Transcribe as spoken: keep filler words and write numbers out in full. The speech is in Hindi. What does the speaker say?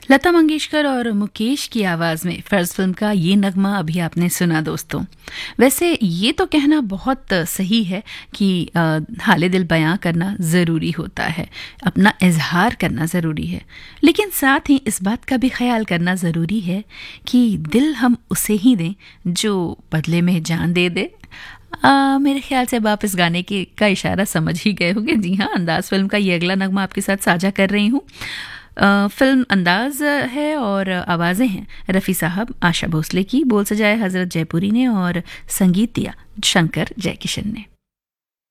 लता मंगेशकर और मुकेश की आवाज़ में फर्ज फिल्म का ये नगमा अभी आपने सुना दोस्तों। वैसे ये तो कहना बहुत सही है कि आ, हाले दिल बयां करना ज़रूरी होता है, अपना इजहार करना ज़रूरी है, लेकिन साथ ही इस बात का भी ख्याल करना ज़रूरी है कि दिल हम उसे ही दें जो बदले में जान दे दे। आ, मेरे ख्याल से अब आप इस गाने के का इशारा समझ ही गए होंगे। जी हाँ, अंदाज फिल्म का ये अगला नगमा आपके साथ साझा कर रही हूँ। अ, फिल्म अंदाज है और आवाज़ें हैं रफ़ी साहब, आशा भोसले की, बोल सजाए हज़रत जयपुरी ने और संगीत दिया शंकर जयकिशन ने।